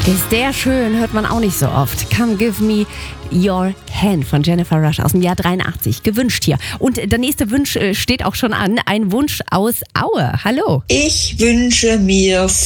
Ist der schön, hört man auch nicht so oft. Come Give Me Your Hand von Jennifer Rush aus dem Jahr 83. Gewünscht hier. Und der nächste Wunsch steht auch schon an. Ein Wunsch aus Aue. Hallo. Ich wünsche mir